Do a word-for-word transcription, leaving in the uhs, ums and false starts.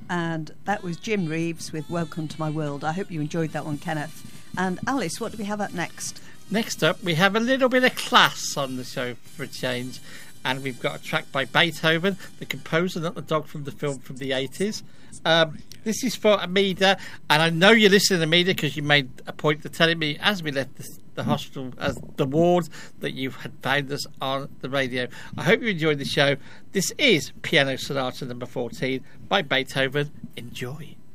and that was Jim Reeves with Welcome to My World. I hope you enjoyed that one, Kenneth. And Alice, what do we have up next? Next up, we have a little bit of class on the show for a change, and we've got a track by Beethoven, the composer, not the dog from the film from the eighties. Um, this is for Amida, and I know you're listening, Amida, because you made a point of telling me as we left the, the hospital, as the ward, that you had found us on the radio. I hope you enjoyed the show. This is Piano Sonata number fourteen by Beethoven. Enjoy.